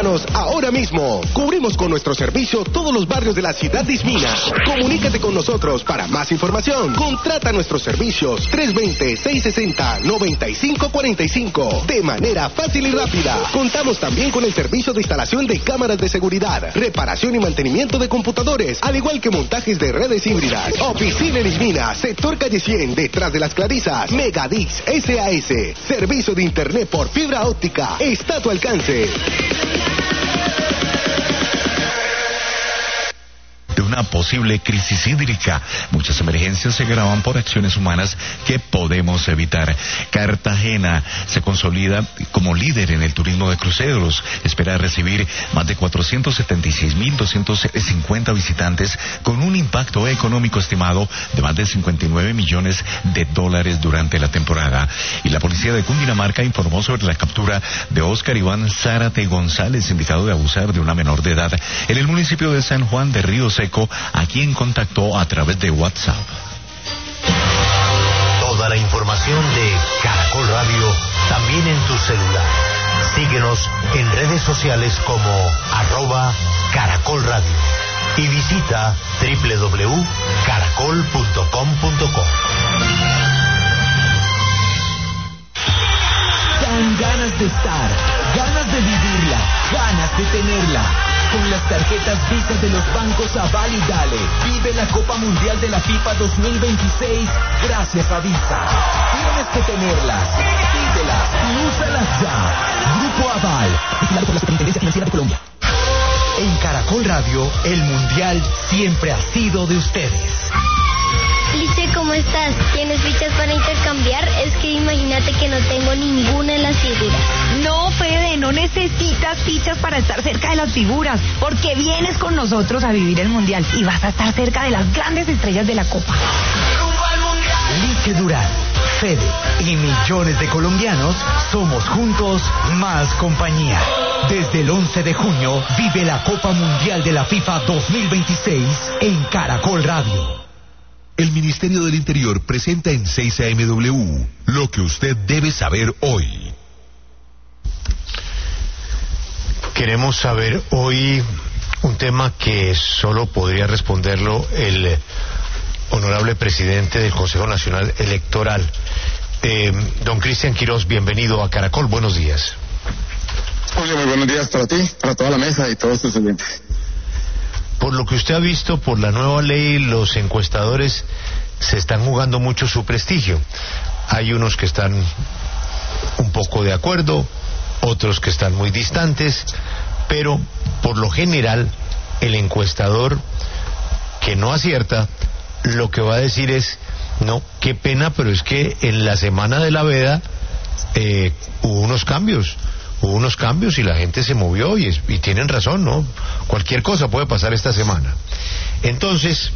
Llámanos ahora mismo. Cubrimos con nuestro servicio todos los barrios de la ciudad de Ismina. Comunícate con nosotros para más información. Contrata nuestros servicios 320-660-9545 de manera fácil y rápida. Contamos también con el servicio de instalación de cámaras de seguridad, reparación y mantenimiento de computadores, al igual que montajes de redes híbridas. Oficina en Ismina, sector calle 100, detrás de las Clarisas. Megadix SAS, servicio de internet por fibra óptica. Está a tu alcance. De una posible crisis hídrica. Muchas emergencias se agravan por acciones humanas que podemos evitar. Cartagena se consolida como líder en el turismo de cruceros. Espera recibir más de 476.250 visitantes con un impacto económico estimado de más de $59 millones durante la temporada. Y la policía de Cundinamarca informó sobre la captura de Óscar Iván Zárate González, indicado de abusar de una menor de edad en el municipio de San Juan de Río Seco, a quien contactó a través de WhatsApp. Toda la información de Caracol Radio también en tu celular. Síguenos en redes sociales como @Caracol Radio y visita www.caracol.com.co. Dan ganas de estar, ganas de vivirla, ganas de tenerla. Con las tarjetas Visa de los bancos Aval y Dale, vive la Copa Mundial de la FIFA 2026 gracias a Visa. Tienes que tenerlas, pídelas y úsalas ya. Grupo Aval, vigilado por la Superintendencia Financiera de Colombia. En Caracol Radio, el Mundial siempre ha sido de ustedes. Lice, ¿cómo estás? ¿Tienes fichas para intercambiar? Es que imagínate que no tengo ninguna en las figuras. No, Fede, no necesitas fichas para estar cerca de las figuras, porque vienes con nosotros a vivir el Mundial y vas a estar cerca de las grandes estrellas de la Copa. Lice Durán, Fede y millones de colombianos somos juntos más compañía. Desde el 11 de junio vive la Copa Mundial de la FIFA 2026 en Caracol Radio. El Ministerio del Interior presenta en 6 AMW lo que usted debe saber hoy. Queremos saber hoy un tema que solo podría responderlo el honorable presidente del Consejo Nacional Electoral. Don Cristian Quirós, bienvenido a Caracol, buenos días. Julio, muy buenos días para ti, para toda la mesa y todos tus oyentes. Por lo que usted ha visto, por la nueva ley, los encuestadores se están jugando mucho su prestigio. Hay unos que están un poco de acuerdo, otros que están muy distantes, pero por lo general el encuestador que no acierta, lo que va a decir es, no, qué pena, pero es que en la semana de la veda hubo unos cambios y la gente se movió y tienen razón, ¿no? Cualquier cosa puede pasar esta semana. Entonces,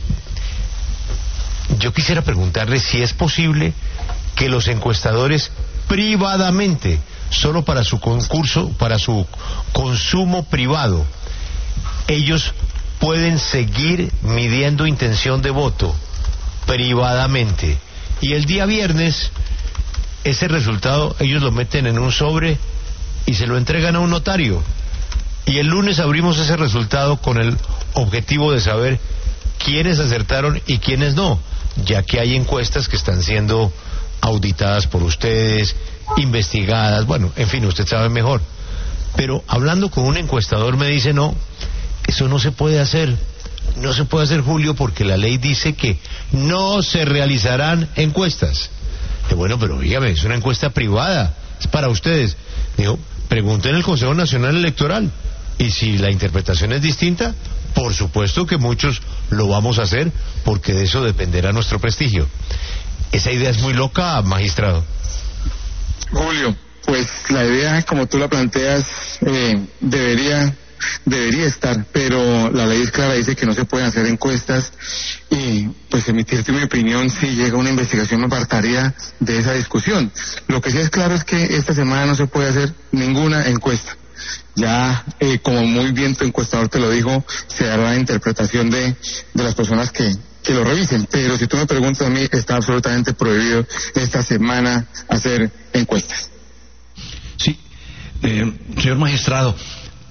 yo quisiera preguntarle si es posible que los encuestadores privadamente, solo para su concurso, para su consumo privado, ellos pueden seguir midiendo intención de voto privadamente. Y el día viernes, ese resultado ellos lo meten en un sobre y se lo entregan a un notario. Y el lunes abrimos ese resultado con el objetivo de saber quiénes acertaron y quiénes no, ya que hay encuestas que están siendo auditadas por ustedes, investigadas, bueno, en fin, usted sabe mejor. Pero hablando con un encuestador me dice, no, eso no se puede hacer. No se puede hacer, Julio, porque la ley dice que no se realizarán encuestas. Bueno, pero dígame, es una encuesta privada, es para ustedes. Digo, pregunten al Consejo Nacional Electoral, y si la interpretación es distinta, por supuesto que muchos lo vamos a hacer, porque de eso dependerá nuestro prestigio. Esa idea es muy loca, magistrado. Julio, pues la idea, como tú la planteas, debería estar, pero la ley es clara, dice que no se pueden hacer encuestas, y pues emitirte mi opinión, si llega una investigación me apartaría de esa discusión. Lo que sí es claro es que esta semana no se puede hacer ninguna encuesta. Ya, como muy bien tu encuestador te lo dijo, se dará la interpretación de las personas que lo revisen, pero si tú me preguntas a mí, está absolutamente prohibido esta semana hacer encuestas. Sí, señor magistrado,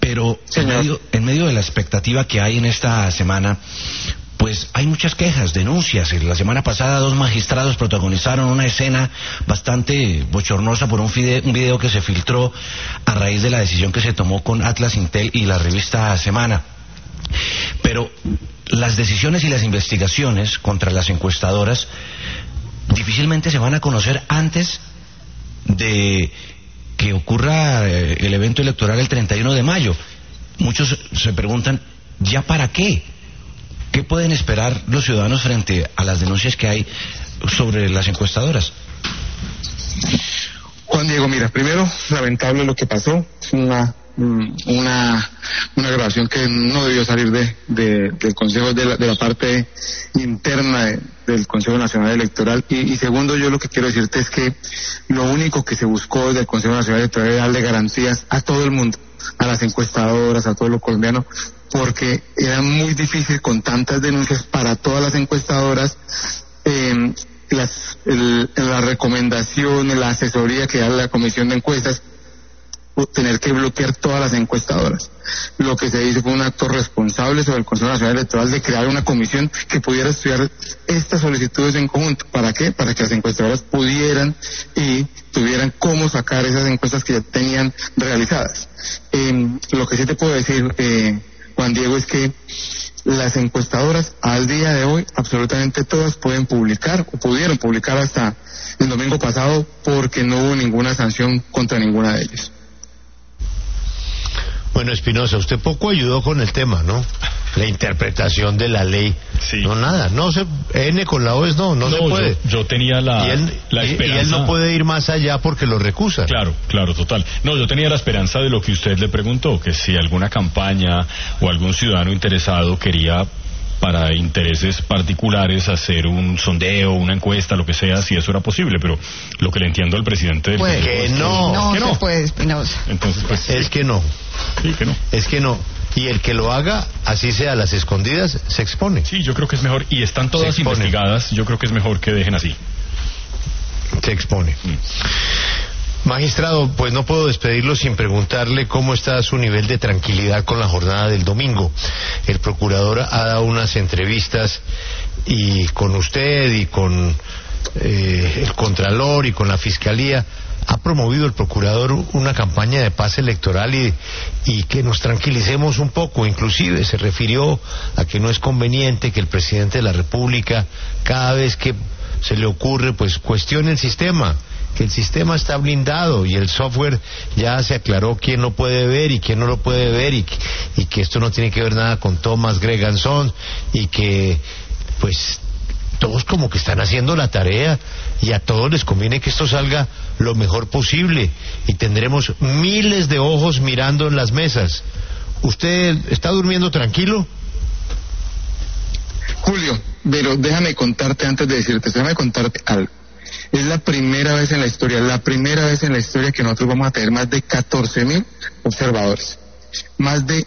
Pero en medio de la expectativa que hay en esta semana, pues hay muchas quejas, denuncias. La semana pasada 2 magistrados protagonizaron una escena bastante bochornosa por un video que se filtró a raíz de la decisión que se tomó con Atlas Intel y la revista Semana. Pero las decisiones y las investigaciones contra las encuestadoras difícilmente se van a conocer antes de que ocurra el evento electoral el 31 de mayo. Muchos se preguntan, ¿ya para qué? ¿Qué pueden esperar los ciudadanos frente a las denuncias que hay sobre las encuestadoras? Juan Diego, mira, primero, lamentable lo que pasó. Es una grabación que no debió salir del Consejo, de la parte interna del Consejo Nacional Electoral. Y segundo, yo lo que quiero decirte es que lo único que se buscó desde el Consejo Nacional Electoral era darle garantías a todo el mundo, a las encuestadoras, a todos los colombianos, porque era muy difícil con tantas denuncias para todas las encuestadoras, la recomendación, la asesoría que da la Comisión de Encuestas, tener que bloquear todas las encuestadoras. Lo que se hizo fue un acto responsable sobre el Consejo Nacional Electoral de crear una comisión que pudiera estudiar estas solicitudes en conjunto. ¿Para qué? Para que las encuestadoras pudieran y tuvieran cómo sacar esas encuestas que ya tenían realizadas. Lo que sí te puedo decir, Juan Diego, es que las encuestadoras al día de hoy, absolutamente todas pueden publicar o pudieron publicar hasta el domingo pasado porque no hubo ninguna sanción contra ninguna de ellas. Bueno, Espinosa, usted poco ayudó con el tema, ¿no? La interpretación de la ley. Sí. No, nada. No se... N con la O es no se puede. Yo tenía la esperanza... Y él no puede ir más allá porque lo recusa. Claro, total. No, yo tenía la esperanza de lo que usted le preguntó, que si alguna campaña o algún ciudadano interesado quería, para intereses particulares, hacer un sondeo, una encuesta, lo que sea, si eso era posible, pero lo que le entiendo al presidente del Consejo es que no se puede, Espinosa. Entonces, pues... Es que no. Sí, que no. Es que no. Y el que lo haga, así sea a las escondidas, se expone. Sí, yo creo que es mejor. Y están todas investigadas, yo creo que es mejor que dejen así. Se expone. Magistrado, pues no puedo despedirlo sin preguntarle cómo está su nivel de tranquilidad con la jornada del domingo. El procurador ha dado unas entrevistas y con usted y con el Contralor y con la Fiscalía. Ha promovido el procurador una campaña de paz electoral y que nos tranquilicemos un poco. Inclusive se refirió a que no es conveniente que el presidente de la República, cada vez que se le ocurre, pues cuestione el sistema, que el sistema está blindado y el software ya se aclaró quién lo puede ver y quién no lo puede ver y que esto no tiene que ver nada con Thomas Greganson y que pues todos como que están haciendo la tarea y a todos les conviene que esto salga lo mejor posible y tendremos miles de ojos mirando en las mesas. ¿Usted está durmiendo tranquilo? Julio, pero déjame contarte antes de decirte, déjame contarte algo. Es la primera vez en la historia que nosotros vamos a tener más de 14.000 observadores, más de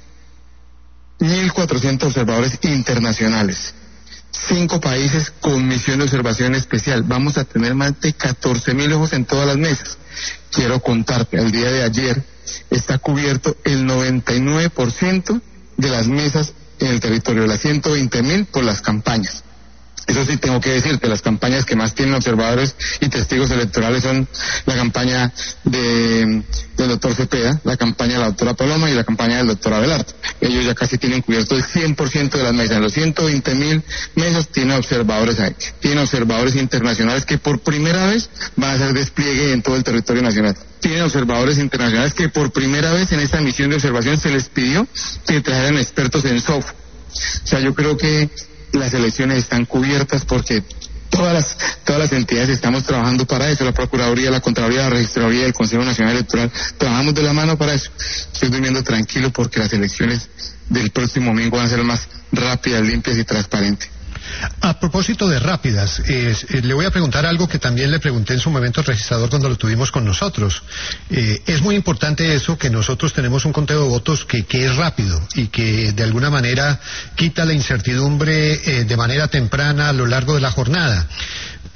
1.400 observadores internacionales, 5 países con misión de observación especial. Vamos a tener más de 14.000 ojos en todas las mesas. Quiero contarte, al día de ayer está cubierto el 99% de las mesas en el territorio, de las 120.000 por las campañas. Eso sí tengo que decirte, las campañas que más tienen observadores y testigos electorales son la campaña del doctor Cepeda, la campaña de la doctora Paloma y la campaña del doctor Abelardo. Ellos ya casi tienen cubierto el 100% de las mesas. En los 120.000 mesas tienen observadores ahí. Tienen observadores internacionales que por primera vez van a hacer despliegue en todo el territorio nacional. Tienen observadores internacionales que por primera vez en esta misión de observación se les pidió que trajeran expertos en software. O sea, yo creo que las elecciones están cubiertas porque todas las entidades estamos trabajando para eso, la Procuraduría, la Contraloría, la Registraduría y el Consejo Nacional Electoral, trabajamos de la mano para eso. Estoy durmiendo tranquilo porque las elecciones del próximo domingo van a ser más rápidas, limpias y transparentes. A propósito de rápidas, le voy a preguntar algo que también le pregunté en su momento al registrador cuando lo tuvimos con nosotros. Es muy importante eso, que nosotros tenemos un conteo de votos que es rápido y que de alguna manera quita la incertidumbre de manera temprana a lo largo de la jornada. Pero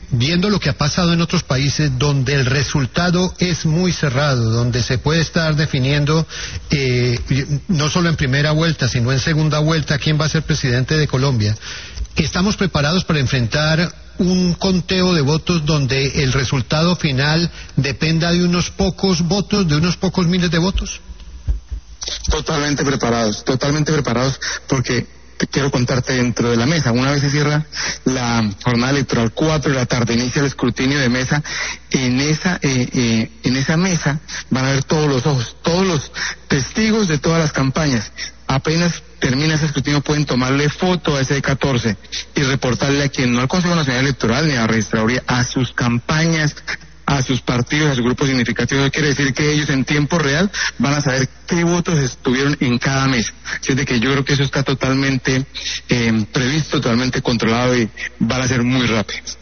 viendo lo que ha pasado en otros países donde el resultado es muy cerrado, donde se puede estar definiendo no solo en primera vuelta, sino en segunda vuelta quién va a ser presidente de Colombia, ¿estamos preparados para enfrentar un conteo de votos donde el resultado final dependa de unos pocos votos, de unos pocos miles de votos? Totalmente preparados, porque te quiero contarte dentro de la mesa. Una vez se cierra la jornada electoral, 4 de la tarde, inicia el escrutinio de mesa. En esa mesa van a ver todos los ojos, todos los testigos de todas las campañas. Apenas termina ese escrutinio pueden tomarle foto a ese 14 y reportarle a quien, no al Consejo Nacional Electoral ni a la registraduría, a sus campañas, a sus partidos, a sus grupos significativos. Quiere decir que ellos en tiempo real van a saber qué votos estuvieron en cada mesa. Así es de que yo creo que eso está totalmente previsto, totalmente controlado y van a ser muy rápidos.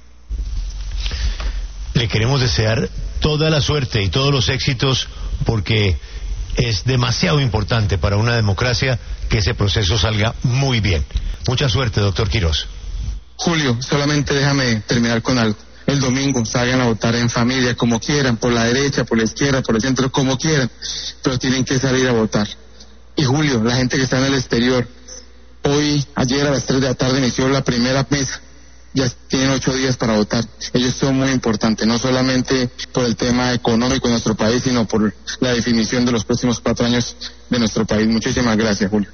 Le queremos desear toda la suerte y todos los éxitos porque es demasiado importante para una democracia que ese proceso salga muy bien. Mucha suerte, doctor Quirós. Julio, solamente déjame terminar con algo. El domingo salgan a votar en familia, como quieran, por la derecha, por la izquierda, por el centro, como quieran, pero tienen que salir a votar. Y Julio, la gente que está en el exterior, ayer a las 3 de la tarde inició la primera mesa, ya tienen 8 días para votar. Ellos son muy importantes, no solamente por el tema económico de nuestro país, sino por la definición de los próximos 4 años de nuestro país. Muchísimas gracias, Julio.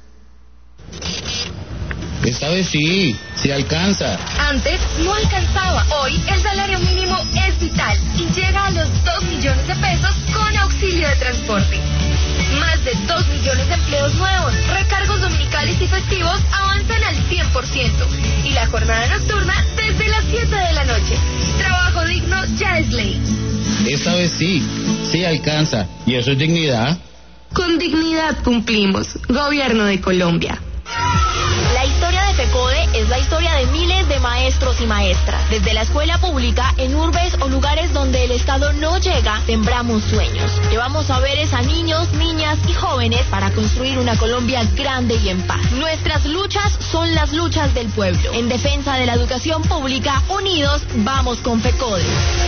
Esta vez sí alcanza. Antes no alcanzaba. Hoy el salario mínimo es vital y llega a los 2 millones de pesos con auxilio de transporte. Más de 2 millones de empleos nuevos, recargos dominicales y festivos avanzan al 100%. Y la jornada nocturna desde las 7 de la noche. Trabajo digno ya es ley. Esta vez sí alcanza. ¿Y eso es dignidad? Con dignidad cumplimos. Gobierno de Colombia. La historia de FECODE es la historia de miles de maestros y maestras. Desde la escuela pública, en urbes o lugares donde el Estado no llega, sembramos sueños. Llevamos saberes a niños, niñas y jóvenes para construir una Colombia grande y en paz. Nuestras luchas son las luchas del pueblo. En defensa de la educación pública, unidos, vamos con FECODE.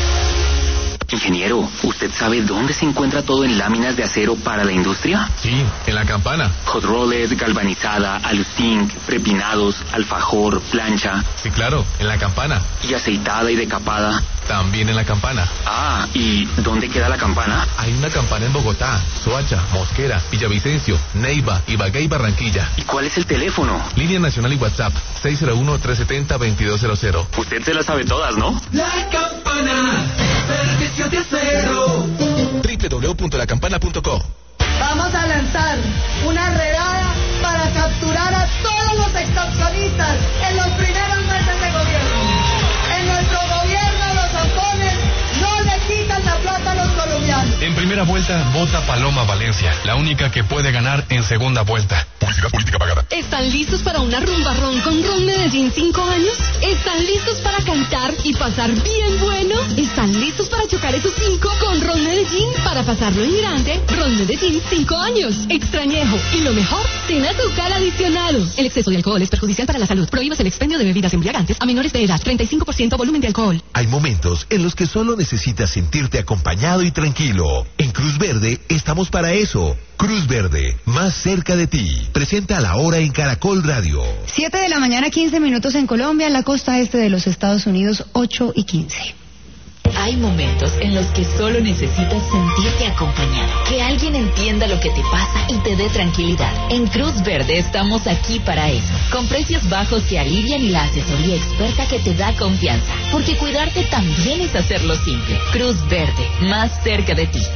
Ingeniero, ¿usted sabe dónde se encuentra todo en láminas de acero para la industria? Sí, en la campana. Hot rollers, galvanizada, alustinc, prepinados, alfajor, plancha. Sí, claro, en la campana. ¿Y aceitada y decapada? También en la campana. Ah, ¿y dónde queda la campana? Hay una campana en Bogotá, Soacha, Mosquera, Villavicencio, Neiva, Ibagué y Barranquilla. ¿Y cuál es el teléfono? Línea nacional y WhatsApp, 601-370-2200. Usted se las sabe todas, ¿no? La campana, servicio de acero. www.lacampana.co. Vamos a lanzar una redada para capturar a todos los extorsionistas en los primeros meses de gobierno. En nuestro gobierno los zampones no le quitan la plata a los colombianos. En primera vuelta, vota Paloma Valencia, la única que puede ganar en segunda vuelta. Publicidad política pagada. ¿Están listos para una rumba ron con Ron Medellín 5 años? ¿Están listos para cantar y pasar bien bueno? ¿Están listos para chocar esos 5 con Ron Medellín para pasarlo en grande? Ron Medellín 5 años. Extrañejo. Y lo mejor, sin azúcar adicionado. El exceso de alcohol es perjudicial para la salud. Prohíbas el expendio de bebidas embriagantes a menores de edad. 35% volumen de alcohol. Hay momentos en los que solo necesitas sentirte acompañado y tranquilo. En Cruz Verde estamos para eso. Cruz Verde, más cerca de ti. Presenta a la hora en Caracol Radio. 7 de la mañana, 15 minutos en Colombia, en la costa este de los Estados Unidos, 8:15. Hay momentos en los que solo necesitas sentirte acompañado, que alguien entienda lo que te pasa y te dé tranquilidad. En Cruz Verde estamos aquí para eso, con precios bajos que alivian y la asesoría experta que te da confianza, porque cuidarte también es hacerlo simple. Cruz Verde, más cerca de ti.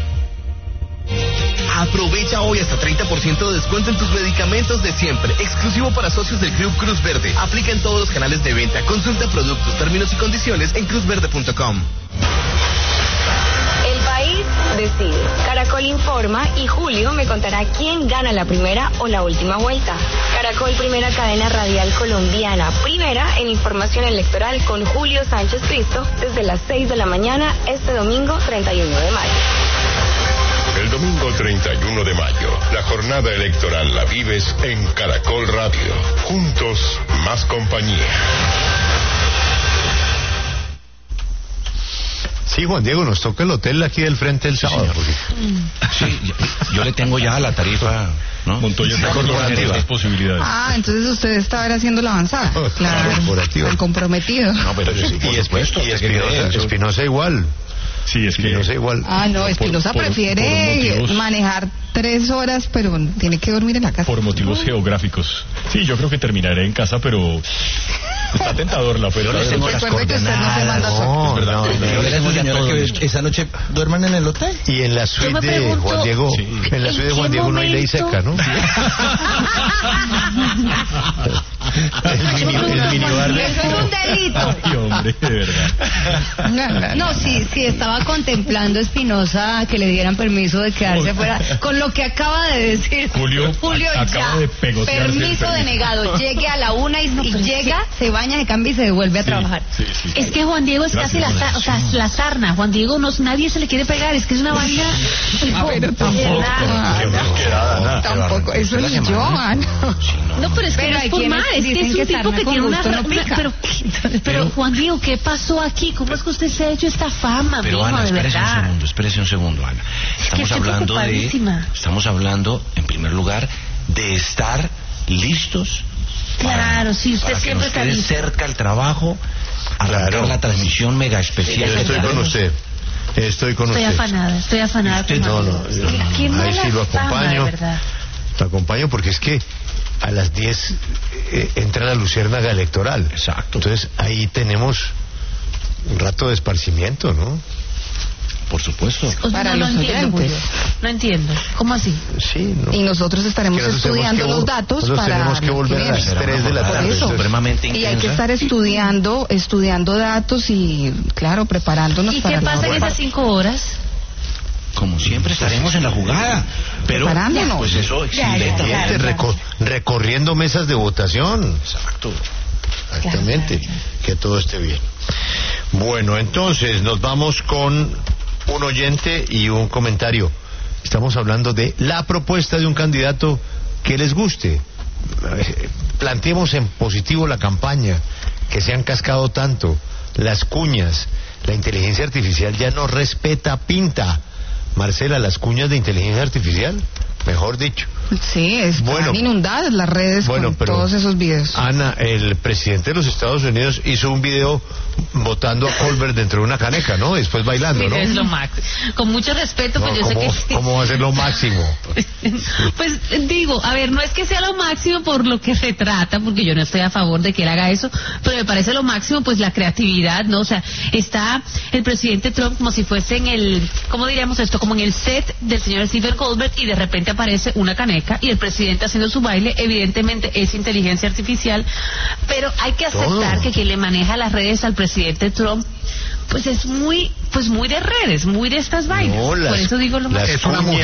Aprovecha hoy hasta 30% de descuento en tus medicamentos de siempre, exclusivo para socios del Club Cruz Verde. Aplica en todos los canales de venta. Consulta productos, términos y condiciones en cruzverde.com. El país decide. Caracol informa y Julio me contará quién gana la primera o la última vuelta. Caracol, primera cadena radial colombiana, primera en información electoral con Julio Sánchez Cristo desde las 6 de la mañana este domingo 31 de mayo. El domingo 31 de mayo, la jornada electoral la vives en Caracol Radio. Juntos, más compañía. Sí, Juan Diego, nos toca el hotel aquí del frente el sábado. Sí, yo le tengo ya la tarifa, ¿no? Montoya está corporativa. Las posibilidades. Ah, entonces usted está ahora haciendo la avanzada. Claro, el comprometido. No, pero sí, por supuesto. Y Espinosa igual. Sí, es que Espinosa igual. Ah, no, Espinosa prefiere manejar 3 horas, pero tiene que dormir en la casa. Por motivos geográficos. Sí, yo creo que terminaré en casa, pero está tentador la oferta. Recuerde que usted no se manda No, yo le digo, señora, que esa noche duerman en el hotel. Y en la suite de Juan Diego, en la suite de Juan Diego no hay ley seca, ¿no? El minibar de... Eso es un delito. Ay, hombre, de verdad. No, sí, estaba contemplando Espinosa que le dieran permiso de quedarse fuera. Con lo que acaba de decir Julio acaba ya, de pegotearse permiso denegado. Llegue a la 1 y llega, se baña, se cambia y se devuelve a trabajar. Sí. Es que Juan Diego es casi la sarna. Juan Diego nadie se le quiere pegar, es que es una vaina. Tampoco, eso ni yo, Ana. No, pero es que no es por mal, es que es un tipo que tiene una... Pero Juan Diego, ¿qué pasó aquí? ¿Cómo es que usted se ha hecho esta fama, pero mijo, Ana, de verdad? espérese un segundo, Ana. Estamos hablando, en primer lugar, de estar listos. Claro, sí, usted para siempre está listo. Cerca al trabajo, arrancar la transmisión mega especial. Estoy con usted. Estoy afanada. Usted no. Ahí sí lo acompaño. Lo acompaño porque es que a las 10 entra la luciérnaga electoral. Exacto. Entonces ahí tenemos un rato de esparcimiento, ¿no? Por supuesto. Para los oyentes. No entiendo. ¿Cómo así? Sí, no. Y nosotros estaremos estudiando los datos para... tenemos que volver a las 3 de la tarde. Supremamente intensa. Y hay que estar estudiando datos y, claro, preparándonos para... ¿Y qué pasa en esas 5 horas? Como siempre estaremos en la jugada, pero pues eso excelente, recorriendo mesas de votación. Exacto. Exactamente, que todo esté bien. Bueno, entonces nos vamos con un oyente y un comentario. Estamos hablando de la propuesta de un candidato que les guste. Planteemos en positivo la campaña, que se han cascado tanto, las cuñas, la inteligencia artificial ya no respeta pinta. Marcela, las cuñas de inteligencia artificial, mejor dicho. Sí, están inundadas las redes con todos esos videos. Ana, el presidente de los Estados Unidos hizo un video votando a Colbert dentro de una caneca, ¿no? Después bailando, ¿no? Es lo máximo. Con mucho respeto, pues yo sé que... ¿Cómo va a ser lo máximo? Pues digo, a ver, no es que sea lo máximo por lo que se trata, porque yo no estoy a favor de que él haga eso, pero me parece lo máximo, pues la creatividad, ¿no? O sea, está el presidente Trump como si fuese en el, ¿cómo diríamos esto? Como en el set del señor Stephen Colbert y de repente aparece una caneca y el presidente haciendo su baile. Evidentemente es inteligencia artificial, pero hay que aceptar que quien le maneja las redes al presidente Trump pues es muy de redes, muy de estas vainas. Por eso digo lo más. Es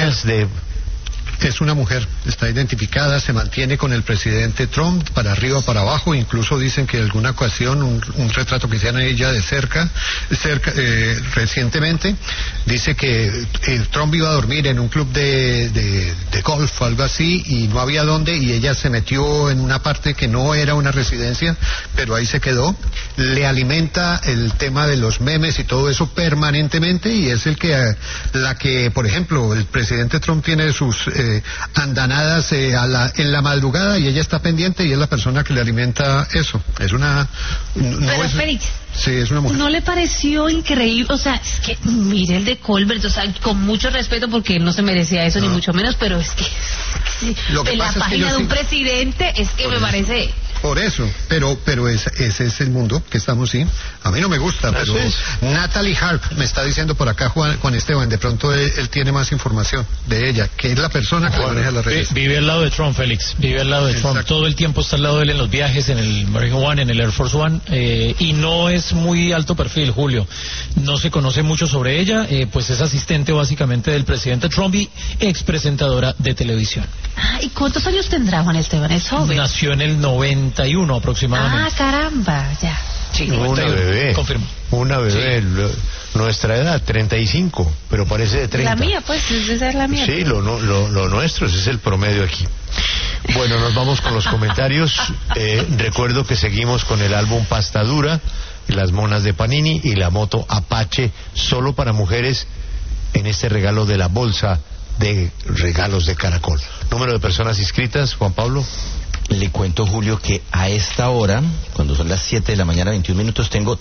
una mujer, está identificada, se mantiene con el presidente Trump para arriba, para abajo, incluso dicen que en alguna ocasión un retrato que hicieron a ella de cerca recientemente, dice que Trump iba a dormir en un club de golf, algo así, y no había dónde, y ella se metió en una parte que no era una residencia, pero ahí se quedó, le alimenta el tema de los memes y todo eso permanentemente, y es la que, por ejemplo, el presidente Trump tiene sus andanadas en la madrugada y ella está pendiente y es la persona que le alimenta eso. Es una... Pero Félix, sí, es una mujer. ¿No le pareció increíble? O sea, es que mire el de Colbert, o sea, con mucho respeto porque él no se merecía eso, ni mucho menos, pero es que de la página de un presidente es que me parece... Por eso, pero ese es el mundo que estamos, sí. A mí no me gusta, pero Natalie Harp me está diciendo por acá, Juan Esteban, de pronto él tiene más información de ella, que es la persona que maneja las redes. Vive al lado de Trump, Félix, vive al lado de Trump. Todo el tiempo está al lado de él en los viajes, en el Marine One, en el Air Force One, y no es muy alto perfil, Julio. No se conoce mucho sobre ella, pues es asistente básicamente del presidente Trump y expresentadora de televisión. ¿Y cuántos años tendrá Juan Esteban? ¿Es joven? Nació en el 91 aproximadamente. Caramba, ya. Sí, una bebé. Confirmo. Una bebé. Sí. Nuestra edad, 35, pero parece de 30. La mía, pues, esa es la mía. Sí, lo nuestro, ese es el promedio aquí. Bueno, nos vamos con los comentarios. Recuerdo que seguimos con el álbum Pasta Dura, las monas de Panini y la moto Apache, solo para mujeres, en este regalo de la bolsa de regalos de Caracol. Número de personas inscritas, Juan Pablo. Le cuento, Julio, que a esta hora, cuando son las 7 de la mañana, 21 minutos, tengo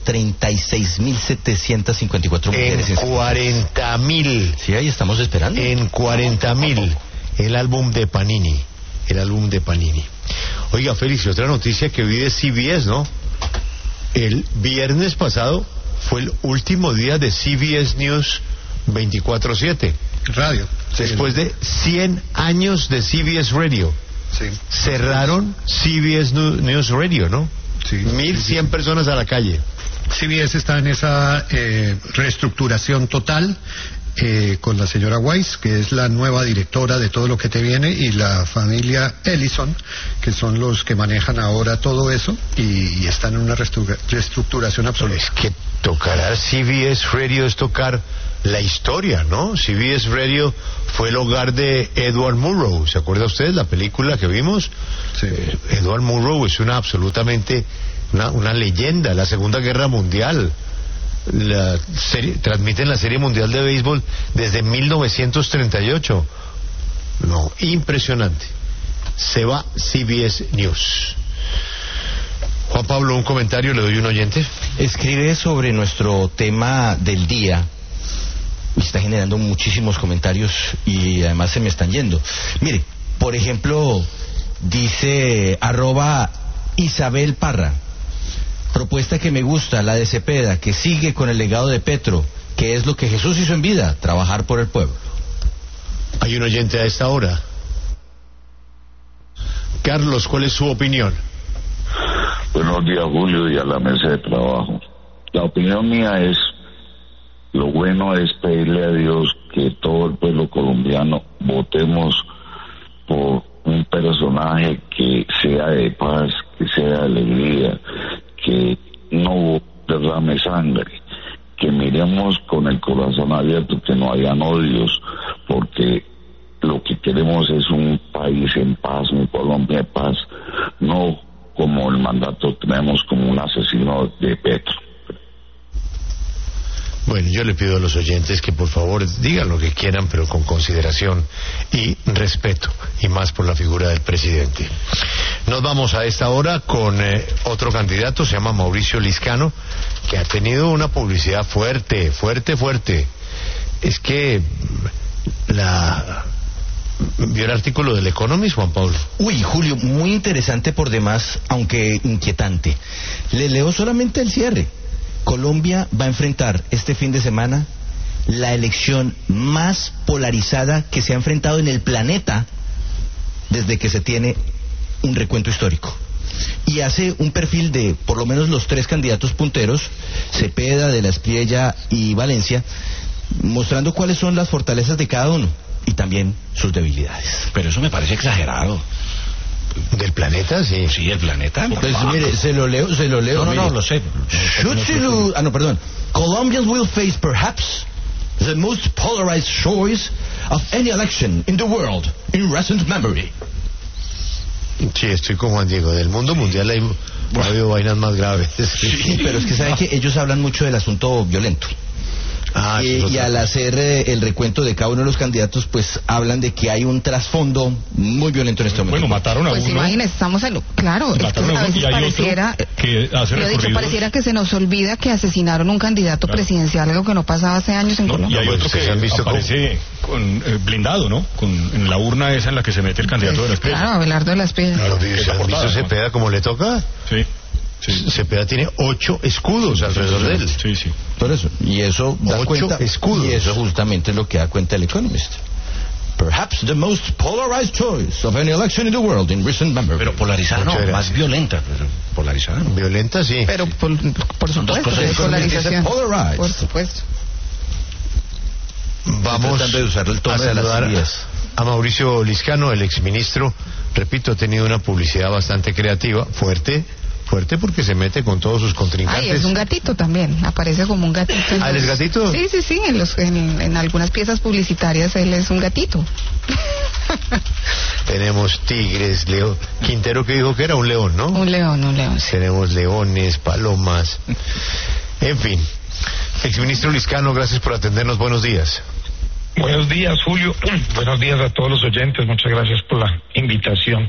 36.754 mujeres. En 40.000. Sí, ahí estamos esperando. En 40.000. El álbum de Panini. El álbum de Panini. Oiga, Félix, otra noticia que vi de CBS, ¿no? El viernes pasado fue el último día de CBS News 24/7. Radio. Después de 100 años de CBS Radio. Sí. Cerraron CBS News Radio, ¿no? Sí. 1.100 personas a la calle. CBS está en esa reestructuración total con la señora Weiss, que es la nueva directora de todo lo que te viene, y la familia Ellison, que son los que manejan ahora todo eso, y están en una reestructuración absoluta. Es que tocar CBS Radio es tocar la historia, ¿no? CBS Radio fue el hogar de Edward Murrow. ¿Se acuerda usted la película que vimos? Sí. Edward Murrow es absolutamente una leyenda. La Segunda Guerra Mundial. Transmiten la Serie Mundial de Béisbol desde 1938. No, impresionante. Se va CBS News. Juan Pablo, un comentario, le doy un oyente. Escribe sobre nuestro tema del día. Está generando muchísimos comentarios y además se me están yendo. Mire, por ejemplo, dice @Isabel Parra. Propuesta que me gusta, la de Cepeda, que sigue con el legado de Petro, que es lo que Jesús hizo en vida, trabajar por el pueblo. Hay un oyente a esta hora. Carlos, ¿cuál es su opinión? Buenos días, Julio, y a la mesa de trabajo. La opinión mía es, lo bueno es pedirle a Dios que todo el pueblo colombiano votemos por un personaje que sea de paz, que sea de alegría, que no derrame sangre, que miremos con el corazón abierto, que no hayan odios, porque lo que queremos es un país en paz, un Colombia en paz, no como el mandato tenemos como un asesino de Petro. Bueno, yo le pido a los oyentes que por favor digan lo que quieran, pero con consideración y respeto, y más por la figura del presidente. Nos vamos a esta hora con otro candidato, se llama Mauricio Liscano, que ha tenido una publicidad fuerte. Es que ¿vio el artículo del Economist, Juan Pablo? Uy, Julio, muy interesante por demás, aunque inquietante. Le leo solamente el cierre. Colombia va a enfrentar este fin de semana la elección más polarizada que se ha enfrentado en el planeta desde que se tiene un recuento histórico. Y hace un perfil de por lo menos los 3 candidatos punteros, Cepeda, de la Espriella y Valencia, mostrando cuáles son las fortalezas de cada uno y también sus debilidades. Pero eso me parece exagerado. ¿Del planeta? Sí. Sí, el planeta. Pues mire, se lo leo. No, lo sé. Colombians will face perhaps the most polarized choice of any election in the world in recent memory. Sí, estoy con Juan Diego. Del mundo mundial ha habido vainas más graves. Sí, pero es que saben que ellos hablan mucho del asunto violento. Y al hacer el recuento de cada uno de los candidatos, pues hablan de que hay un trasfondo muy violento en este momento. Bueno, mataron a uno. Pues imagínense, estamos en claro, es que a veces pareciera pareciera que se nos olvida que asesinaron un candidato presidencial, algo que no pasaba hace años en Colombia. Y hay otro que se han visto aparece blindado, ¿no? En la urna esa en la que se mete el candidato de la Espriella. Claro, Abelardo de la Espriella. ¿Se han visto Cepeda como le toca? Sí. Cepeda tiene 8 escudos alrededor de él. Sí. Por eso. Y eso da 8 cuenta. escudos. Y eso justamente es lo que da cuenta el Economist. Perhaps the most polarized choice of any election in the world in recent memory. Pero polarizada no, más violenta. Pero polarizada no. Violenta sí. Pero por supuesto, de polarización. Por supuesto. Vamos a saludar a Mauricio Liscano, el exministro. Repito, ha tenido una publicidad bastante creativa, fuerte porque se mete con todos sus contrincantes. Es un gatito también, aparece como un gatito. ¿Él es gatito? Sí, en algunas piezas publicitarias él es un gatito. tenemos tigres, león. Quintero que dijo que era un león, ¿no? Un león, sí. Tenemos leones, palomas, en fin. Exministro Liscano, gracias por atendernos, buenos días. Buenos días, Julio. Buenos días a todos los oyentes, muchas gracias por la invitación.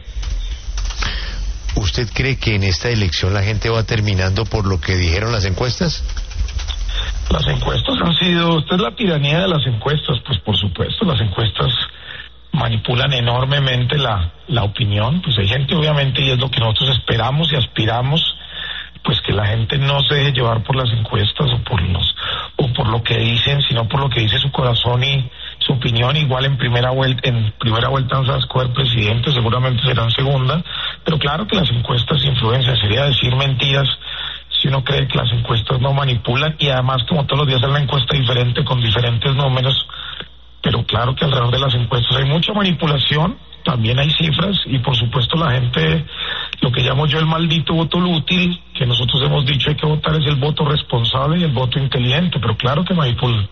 ¿Usted cree que en esta elección la gente va terminando por lo que dijeron las encuestas? Las encuestas han sido... Esta es la tiranía de las encuestas, pues por supuesto, las encuestas manipulan enormemente la opinión, pues hay gente obviamente, y es lo que nosotros esperamos y aspiramos, pues que la gente no se deje llevar por las encuestas o por lo que dicen, sino por lo que dice su corazón y su opinión. Igual en primera vuelta van a escoger presidente, seguramente será en segunda, pero claro que las encuestas influencian, sería decir mentiras si uno cree que las encuestas no manipulan, y además como todos los días es una encuesta diferente con diferentes números, pero claro que alrededor de las encuestas hay mucha manipulación, también hay cifras, y por supuesto la gente, lo que llamo yo el maldito voto útil, que nosotros hemos dicho hay que votar, es el voto responsable y el voto inteligente, pero claro que manipulan.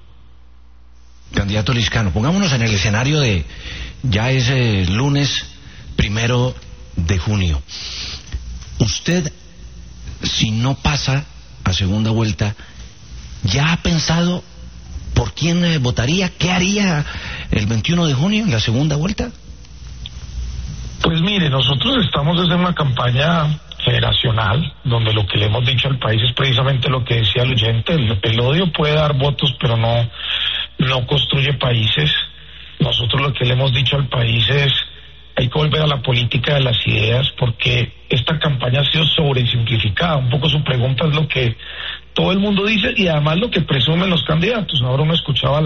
Candidato Liscano, pongámonos en el escenario de, ya es lunes 1 de junio. Usted, si no pasa a segunda vuelta, ¿ya ha pensado por quién votaría? ¿Qué haría el 21 de junio en la segunda vuelta? Pues mire, nosotros estamos desde una campaña generacional, donde lo que le hemos dicho al país es precisamente lo que decía el oyente, el odio puede dar votos, pero no construye países. Nosotros lo que le hemos dicho al país es, hay que volver a la política de las ideas, porque esta campaña ha sido sobresimplificada. Un poco su pregunta es lo que todo el mundo dice y además lo que presumen los candidatos. Ahora uno escuchaba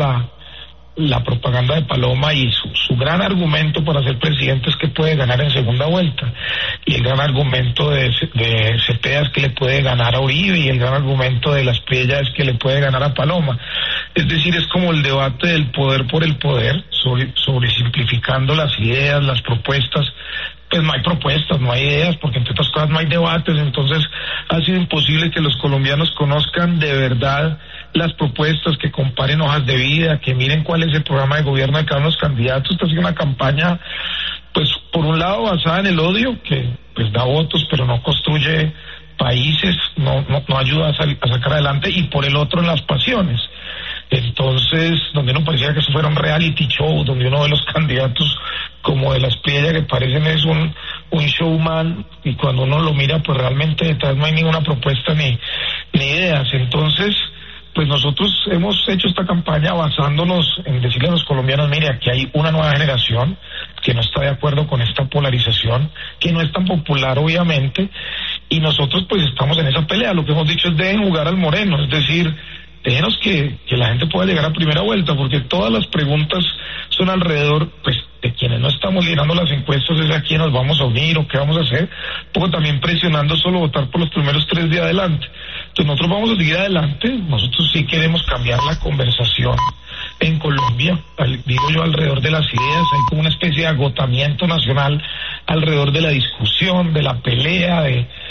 la propaganda de Paloma y su gran argumento para ser presidente es que puede ganar en segunda vuelta, y el gran argumento de Cepeda es que le puede ganar a Uribe, y el gran argumento de Las Priellas es que le puede ganar a Paloma. Es decir, es como el debate del poder por el poder, sobresimplificando las ideas, las propuestas. Pues no hay propuestas, no hay ideas, porque entre otras cosas no hay debates, entonces ha sido imposible que los colombianos conozcan de verdad las propuestas, que comparen hojas de vida, que miren cuál es el programa de gobierno de cada uno de los candidatos. Esta ha sido una campaña, pues por un lado basada en el odio, que pues da votos pero no construye países, no ayuda a sacar adelante, y por el otro en las pasiones. Entonces, donde no pareciera que eso fuera un reality show, donde uno de los candidatos como de Las Priellas que parecen es un showman, y cuando uno lo mira pues realmente detrás no hay ninguna propuesta ni ideas. Entonces, pues nosotros hemos hecho esta campaña basándonos en decirle a los colombianos, mire, aquí hay una nueva generación que no está de acuerdo con esta polarización, que no es tan popular obviamente, y nosotros pues estamos en esa pelea. Lo que hemos dicho es dejen jugar al moreno, es decir, déjenos que la gente pueda llegar a primera vuelta, porque todas las preguntas son alrededor, pues, de quienes no estamos liderando las encuestas, es a quién nos vamos a unir o qué vamos a hacer, poco también presionando solo votar por los primeros 3 de adelante. Entonces nosotros vamos a seguir adelante, nosotros sí queremos cambiar la conversación en Colombia, digo yo, alrededor de las ideas. Hay como una especie de agotamiento nacional alrededor de la discusión, de la pelea,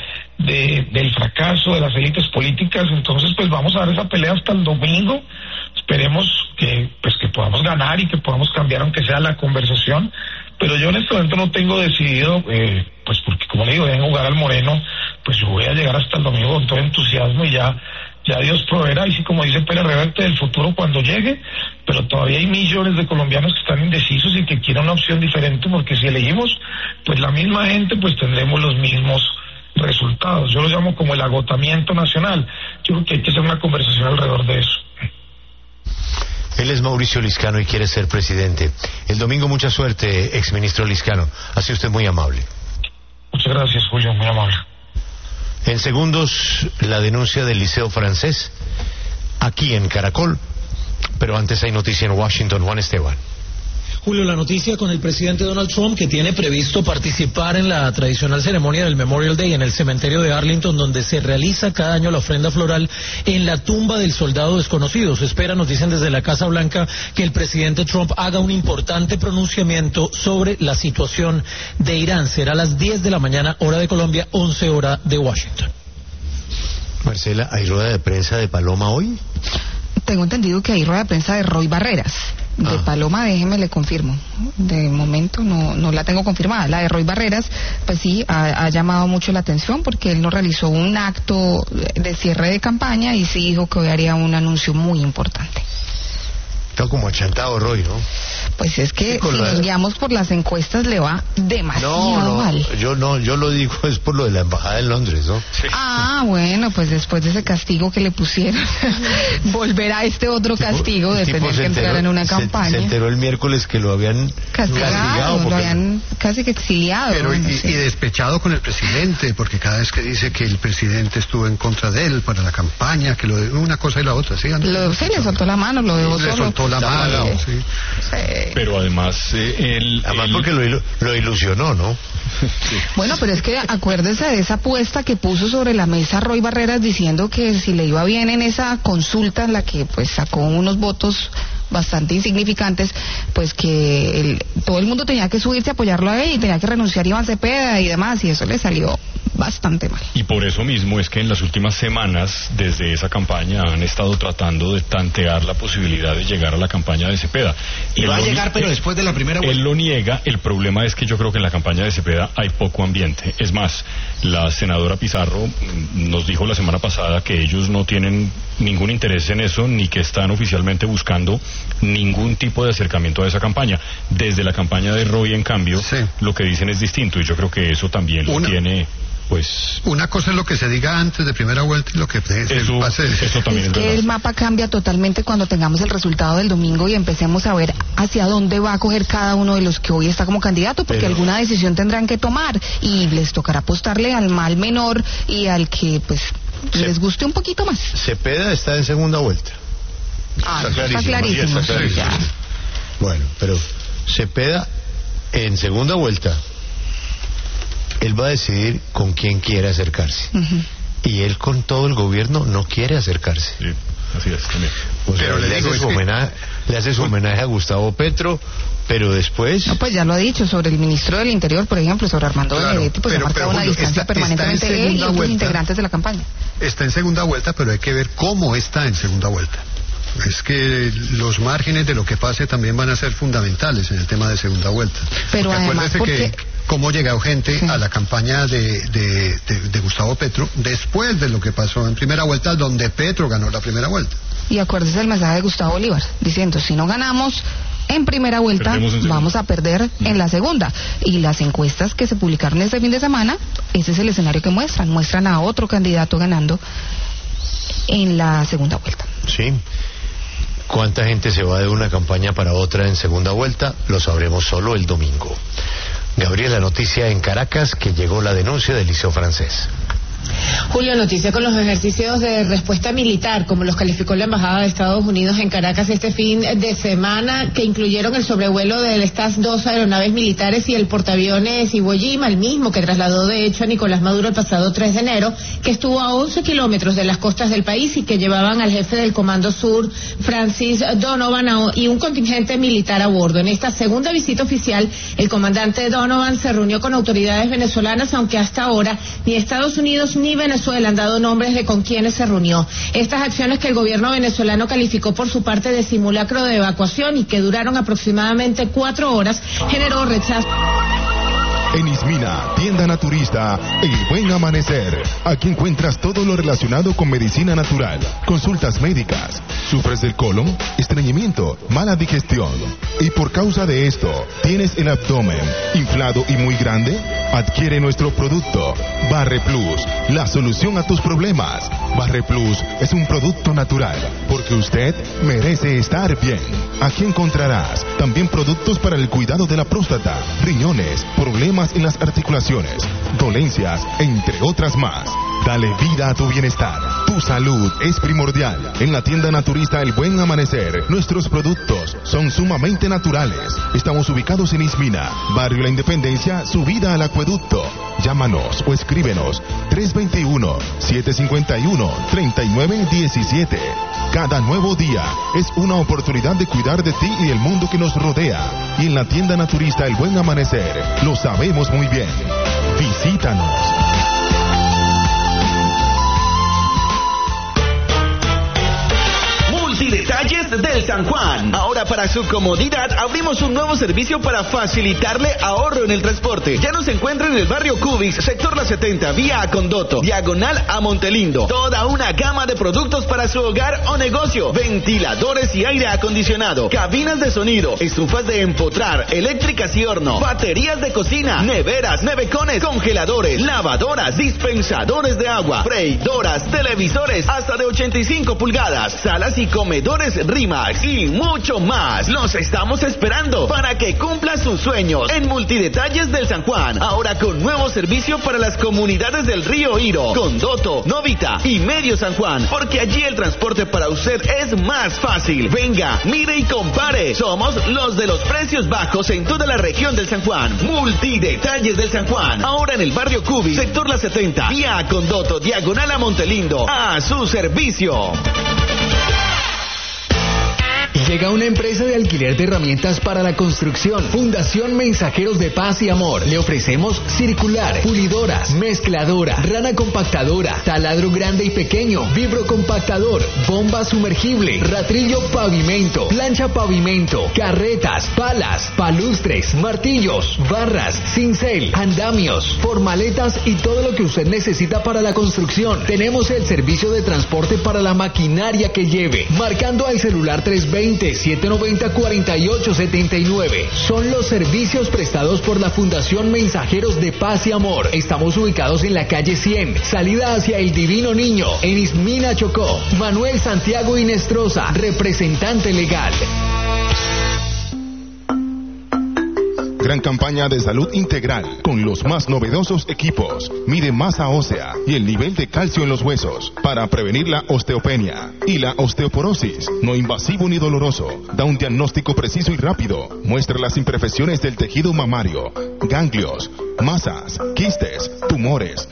del fracaso de las élites políticas. Entonces pues vamos a dar esa pelea hasta el domingo. Esperemos que podamos ganar y que podamos cambiar aunque sea la conversación, pero yo en este momento no tengo decidido, pues porque como le digo, deben jugar al moreno, pues yo voy a llegar hasta el domingo con todo entusiasmo, y ya Dios proveerá, y sí, como dice Pérez Reverte, del futuro cuando llegue, pero todavía hay millones de colombianos que están indecisos y que quieren una opción diferente, porque si elegimos pues la misma gente, pues tendremos los mismos resultados. Yo lo llamo como el agotamiento nacional. Yo creo que hay que hacer una conversación alrededor de eso. Él es Mauricio Liscano y quiere ser presidente. El domingo mucha suerte, exministro Liscano. Ha sido usted muy amable. Muchas gracias, Julio, muy amable. En segundos, la denuncia del Liceo Francés, aquí en Caracol. Pero antes hay noticia en Washington. Juan Esteban. Julio, la noticia con el presidente Donald Trump, que tiene previsto participar en la tradicional ceremonia del Memorial Day en el cementerio de Arlington, donde se realiza cada año la ofrenda floral en la tumba del soldado desconocido. Se espera, nos dicen desde la Casa Blanca, que el presidente Trump haga un importante pronunciamiento sobre la situación de Irán. Será a las 10 de la mañana, hora de Colombia, 11 hora de Washington. Marcela, ¿hay rueda de prensa de Paloma hoy? Tengo entendido que hay rueda de prensa de Roy Barreras. De Paloma, déjeme le confirmo. De momento no la tengo confirmada. La de Roy Barreras, pues sí, ha llamado mucho la atención porque él no realizó un acto de cierre de campaña y sí dijo que hoy haría un anuncio muy importante. Está como achantado Roy, ¿no? Pues es que si nos guiamos por las encuestas le va demasiado mal. Yo lo digo es por lo de la embajada en Londres, ¿no? Sí. Ah, bueno, pues después de ese castigo que le pusieron, volverá este otro castigo de tener que entrar en una campaña. Se enteró el miércoles que lo habían castigado lo habían casi que exiliado. Pero y despechado con el presidente, porque cada vez que dice que el presidente estuvo en contra de él para la campaña, que una cosa y la otra, ¿sí? Sí, le soltó la mano, lo dejó solo. Le soltó la mano, sí. Pero además porque lo ilusionó, ¿no? Sí. Bueno, pero es que acuérdese de esa apuesta que puso sobre la mesa Roy Barreras diciendo que si le iba bien en esa consulta en la que pues sacó unos votos bastante insignificantes, pues que todo el mundo tenía que subirse a apoyarlo a él y tenía que renunciar Iván Cepeda y demás, y eso le salió bastante mal. Y por eso mismo es que en las últimas semanas, desde esa campaña, han estado tratando de tantear la posibilidad de llegar a la campaña de Cepeda. Y va a llegar, pero después de la primera vuelta. Él lo niega. El problema es que yo creo que en la campaña de Cepeda hay poco ambiente. Es más, la senadora Pizarro nos dijo la semana pasada que ellos no tienen ningún interés en eso, ni que están oficialmente buscando ningún tipo de acercamiento a esa campaña. Desde la campaña de Roy, en cambio, lo que dicen es distinto, y yo creo que eso también lo tiene... Pues una cosa es lo que se diga antes de primera vuelta y lo que pase. Eso también es que el mapa cambia totalmente cuando tengamos el resultado del domingo y empecemos a ver hacia dónde va a coger cada uno de los que hoy está como candidato, porque alguna decisión tendrán que tomar y les tocará apostarle al mal menor y al que pues les guste un poquito más. Cepeda está en segunda vuelta. Está clarísimo. Bueno, pero Cepeda en segunda vuelta, él va a decidir con quién quiere acercarse. Y él con todo el gobierno no quiere acercarse. Sí, así es también. Pero le hace su homenaje a Gustavo Petro, pero después... No, pues ya lo ha dicho sobre el ministro del Interior, por ejemplo, sobre Armando Benedetti, pues ha marcado una distancia permanentemente él y otros integrantes de la campaña. Está en segunda vuelta, pero hay que ver cómo está en segunda vuelta. Es que los márgenes de lo que pase también van a ser fundamentales en el tema de segunda vuelta. Pero porque además, acuérdese que cómo llegó gente a la campaña de Gustavo Petro después de lo que pasó en primera vuelta, donde Petro ganó la primera vuelta. Y acuérdese el mensaje de Gustavo Bolívar, diciendo, si no ganamos en primera vuelta, vamos a perder en la segunda. Y las encuestas que se publicaron este fin de semana, ese es el escenario que muestran a otro candidato ganando en la segunda vuelta. Sí. ¿Cuánta gente se va de una campaña para otra en segunda vuelta? Lo sabremos solo el domingo. Gabriela, noticia en Caracas que llegó la denuncia del Liceo Francés. Julio, noticia con los ejercicios de respuesta militar, como los calificó la Embajada de Estados Unidos en Caracas este fin de semana, que incluyeron el sobrevuelo de estas dos aeronaves militares y el portaaviones Iwo Jima, el mismo que trasladó de hecho a Nicolás Maduro el pasado 3 de enero, que estuvo a 11 kilómetros de las costas del país y que llevaban al jefe del Comando Sur, Francis Donovan, y un contingente militar a bordo. En esta segunda visita oficial, el comandante Donovan se reunió con autoridades venezolanas, aunque hasta ahora ni Estados Unidos ni Venezuela han dado nombres de con quienes se reunió. Estas acciones que el gobierno venezolano calificó por su parte de simulacro de evacuación y que duraron aproximadamente 4 horas, generó rechazo. En Ismina, tienda naturista, El Buen Amanecer. Aquí encuentras todo lo relacionado con medicina natural, consultas médicas. ¿Sufres del colon, estreñimiento, mala digestión? Y por causa de esto, ¿tienes el abdomen inflado y muy grande? Adquiere nuestro producto, Barre Plus, la solución a tus problemas. Barre Plus es un producto natural, porque usted merece estar bien. Aquí encontrarás también productos para el cuidado de la próstata, riñones, problemas en las articulaciones, dolencias, entre otras más. Dale vida a tu bienestar. Tu salud es primordial. En la tienda naturista El Buen Amanecer, nuestros productos son sumamente naturales. Estamos ubicados en Ismina, Barrio La Independencia, subida al acueducto. Llámanos o escríbenos 321-751-3917. Cada nuevo día es una oportunidad de cuidar de ti y del mundo que nos rodea. Y en la tienda naturista El Buen Amanecer, lo sabemos muy bien. Visítanos. Multidetalles Detalles del San Juan. Ahora, para su comodidad, abrimos un nuevo servicio para facilitarle ahorro en el transporte. Ya nos encuentra en el barrio Cubix, sector La 70, vía a Condoto, diagonal a Montelindo. Toda una gama de productos para su hogar o negocio: ventiladores y aire acondicionado, cabinas de sonido, estufas de empotrar, eléctricas y horno, baterías de cocina, neveras, nevecones, congeladores, lavadoras, dispensadores de agua, freidoras, televisores hasta de 85 pulgadas, salas y comedores Rimax y mucho más. Los estamos esperando para que cumpla sus sueños en Multidetalles del San Juan. Ahora con nuevo servicio para las comunidades del Río Iro, Condoto, Novita y Medio San Juan, porque allí el transporte para usted es más fácil. Venga, mire y compare. Somos los de los precios bajos en toda la región del San Juan. Multidetalles del San Juan. Ahora en el barrio Cubi, sector La 70, vía a Condoto, diagonal a Montelindo. A su servicio. Llega una empresa de alquiler de herramientas para la construcción. Fundación Mensajeros de Paz y Amor. Le ofrecemos circular, pulidoras, mezcladora, rana compactadora, taladro grande y pequeño, vibrocompactador, bomba sumergible, ratrillo pavimento, plancha pavimento, carretas, palas, palustres, martillos, barras, cincel, andamios, formaletas y todo lo que usted necesita para la construcción. Tenemos el servicio de transporte para la maquinaria que lleve. Marcando al celular 320-790-4879. Son los servicios prestados por la Fundación Mensajeros de Paz y Amor. Estamos ubicados en la calle 100, salida hacia el Divino Niño, en Ismina, Chocó. Manuel Santiago Inestrosa, representante legal. Gran campaña de salud integral con los más novedosos equipos. Mide masa ósea y el nivel de calcio en los huesos para prevenir la osteopenia y la osteoporosis. No invasivo ni doloroso. Da un diagnóstico preciso y rápido. Muestra las imperfecciones del tejido mamario, ganglios, masas, quistes, tumores,